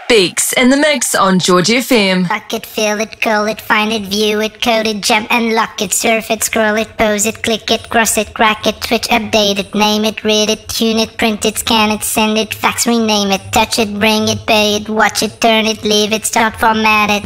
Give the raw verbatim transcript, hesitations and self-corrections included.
Beaks in the mix on George F M. Fuck it, fill it, call it, find it, view it, code it, jump and lock it, surf it, scroll it, pose it, click it, cross it, crack it, switch, update it, name it, read it, tune it, print it, scan it, send it, fax, rename it, touch it, bring it, pay it, watch it, turn it, leave it, start, format it.